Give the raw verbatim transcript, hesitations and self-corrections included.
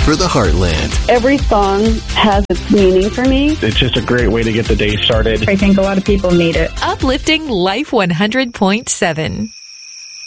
for the Heartland. Every song has its meaning for me. It's just a great way to get the day started. I think a lot of people need it. Uplifting Life one hundred point seven.